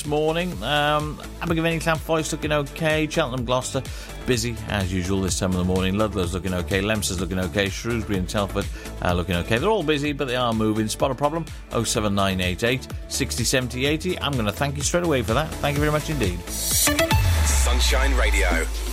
this morning. Abergavenny, Llanffoes looking okay. Cheltenham, Gloucester, busy as usual this time of the morning. Ludlow's looking okay. Lemster's looking okay. Shrewsbury and Telford looking okay. They're all busy, but they are moving. Spot a problem, 07988 60 70 80. I'm going to thank you straight away for that. Thank you very much indeed. Sunshine Radio.